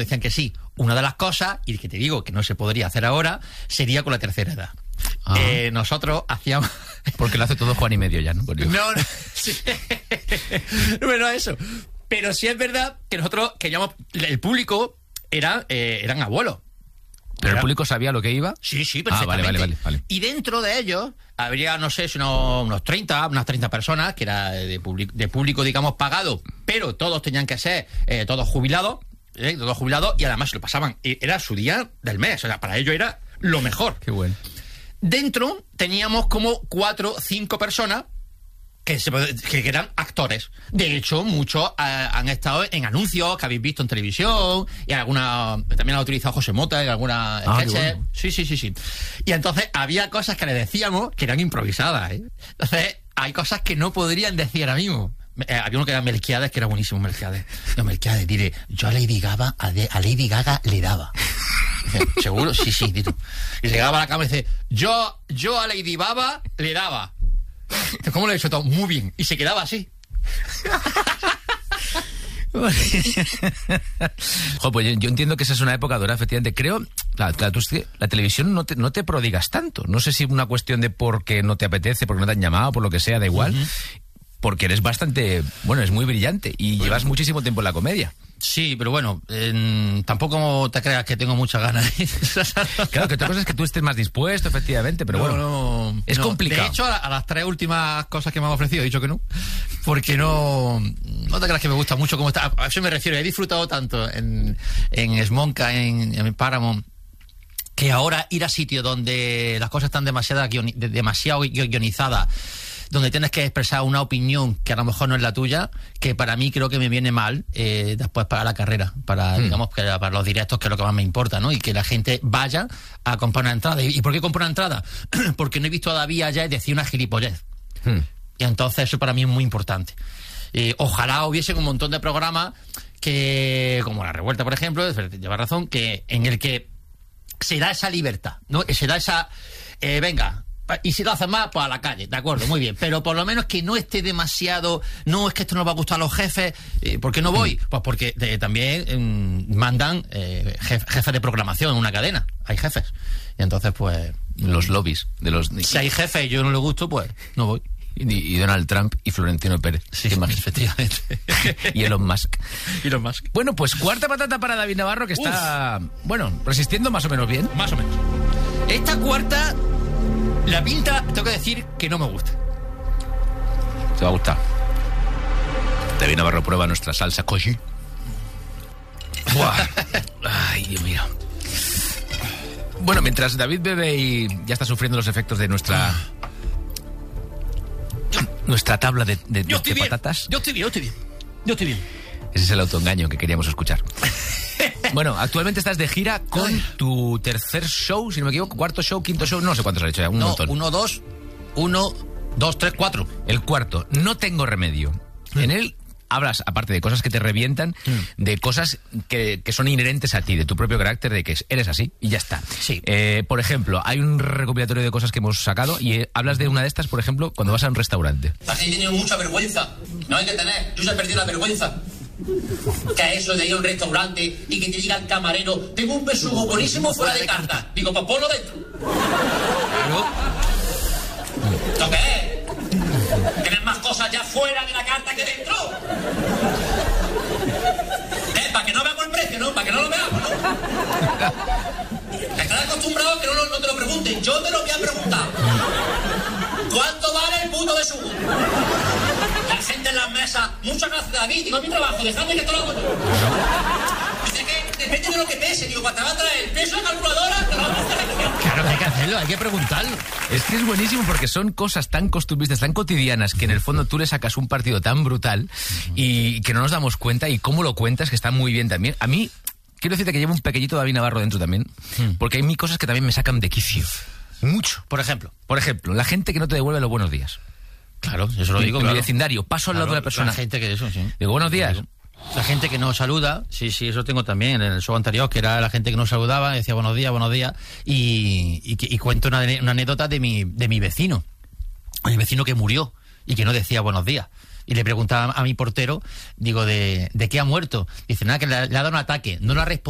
decían que sí. Una de las cosas, y que te digo que no se podría hacer ahora, sería con la tercera edad. Nosotros hacíamos... Porque lo hace todo Juan y medio ya, ¿no? No, sí. Bueno, eso. Pero sí es verdad que nosotros queríamos... El público eran abuelos. ¿Pero el público sabía lo que iba? Sí, perfectamente. Vale. Y dentro de ellos habría, no sé, unas 30 personas, que era de público, digamos, pagado, pero todos tenían que ser todos jubilados, y además se lo pasaban. Era su día del mes, o sea, para ellos era lo mejor. Qué bueno. Dentro teníamos como 4 o 5 personas que eran actores. De hecho, muchos han estado en anuncios que habéis visto en televisión, y también ha utilizado José Mota en algunas sketches. Bueno. Sí. Y entonces había cosas que le decíamos que eran improvisadas, ¿eh? Entonces hay cosas que no podrían decir ahora mismo. Había uno que era Melquiades, que era buenísimo, Melquiades. No, Melquiades, diré, yo a Lady Gaga le daba. ¿Seguro? Sí, dito. Y llegaba a la cama y dice, yo a Lady Baba le daba. ¿Cómo lo he hecho todo? Muy bien. Y se quedaba así. Pues yo entiendo que esa es una época dorada, efectivamente. Creo, claro, la televisión no te prodigas tanto. No sé si una cuestión de porque no te apetece, porque no te han llamado, por lo que sea, da igual. Porque eres bastante, es muy brillante y llevas muchísimo tiempo en la comedia. Sí, pero bueno, tampoco te creas que tengo muchas ganas. Claro, que otra cosa es que tú estés más dispuesto, efectivamente, pero es complicado. De hecho, a las 3 últimas cosas que me han ofrecido he dicho que no, porque no te creas que me gusta mucho cómo está. A eso me refiero, he disfrutado tanto en Smonka, en Paramount, que ahora ir a sitios donde las cosas están demasiado guionizadas, donde tienes que expresar una opinión que a lo mejor no es la tuya, que para mí creo que me viene mal después para la carrera, digamos, para los directos, que es lo que más me importa, ¿no? Y que la gente vaya a comprar una entrada. ¿Y por qué comprar una entrada? Porque no he visto todavía ya decir una gilipollez. Y entonces eso para mí es muy importante. Ojalá hubiese un montón de programas que, como La Revuelta, por ejemplo, lleva razón, que en el que se da esa libertad, ¿no? Se da esa... venga... Y si lo hacen más, pues a la calle, de acuerdo, muy bien. Pero por lo menos que no esté demasiado... No, es que esto no va a gustar a los jefes. ¿Por qué no voy? Pues porque también mandan jefes de programación en una cadena. Hay jefes. Y entonces, pues... Los lobbies de los... Si hay jefes y yo no le gusto, pues no voy. Y Donald Trump y Florentino Pérez. Sí, efectivamente. Y Elon Musk. Bueno, pues cuarta patata para David Navarro, que está, resistiendo más o menos bien. Más o menos. Esta cuarta... La pinta, tengo que decir que no me gusta. Te va a gustar. David Navarro prueba nuestra salsa koji. Ay, Dios mío. Bueno, mientras David bebe y ya está sufriendo los efectos de nuestra tabla de patatas. Yo estoy bien. Ese es el autoengaño que queríamos escuchar. Bueno, actualmente estás de gira con tu tercer show, si no me equivoco, cuarto show, quinto show, no sé cuántos has hecho ya, un montón. 1, 2, 3, 4. El cuarto, No tengo remedio. En él hablas, aparte de cosas que te revientan, de cosas que son inherentes a ti, de tu propio carácter, de que eres así y ya está. Sí. Por ejemplo, hay un recopilatorio de cosas que hemos sacado y hablas de una de estas, por ejemplo, cuando vas a un restaurante. La gente tiene mucha vergüenza, no hay que tener, yo se he perdido la vergüenza. Que eso de ir a un restaurante y que te diga el camarero, tengo un besugo buenísimo fuera de carta. Digo, pues ponlo dentro. ¿Esto qué es? ¿Tienes más cosas ya fuera de la carta que dentro? Para que no veamos el precio, ¿no? Para que no lo veamos, ¿no? Estás acostumbrado a que no te lo pregunten. Yo te lo voy a preguntar. ¿Cuánto vale el puto besugo? La gente en las mesas, muchas gracias, David, digo, mi trabajo, dejadme que esto lo hago yo. Dice que depende de lo que pese, digo, cuando te va a traer el peso de calculadora, te lo vamos a hacer aquí. Claro que hay que hacerlo, hay que preguntarlo. Es que es buenísimo porque son cosas tan costumbristas, tan cotidianas, que en el fondo tú le sacas un partido tan brutal y que no nos damos cuenta, y cómo lo cuentas, que está muy bien también. A mí, quiero decirte que llevo un pequeñito David Navarro dentro también, porque hay cosas que también me sacan de quicio. Mucho. Por ejemplo, la gente que no te devuelve los buenos días. Claro, eso lo digo. En mi vecindario, paso al lado de la persona. La gente que eso, sí. Digo, buenos días. La gente que no saluda, sí, eso tengo también en el show anterior, que era la gente que no saludaba, decía buenos días, y cuento una anécdota de mi vecino. Mi vecino que murió y que no decía buenos días. Y le preguntaba a mi portero, digo, ¿de qué ha muerto? Dice, nada, que le ha dado un ataque. No lo ha respondido.